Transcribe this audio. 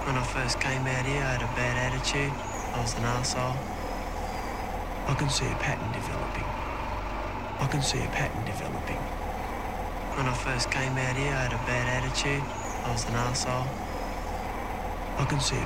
When I first came out here, I had a bad attitude. I was an arsehole. I can see a pattern developing. I can see a pattern developing. When I first came out here, I had a bad attitude. I was an arsehole. I can see a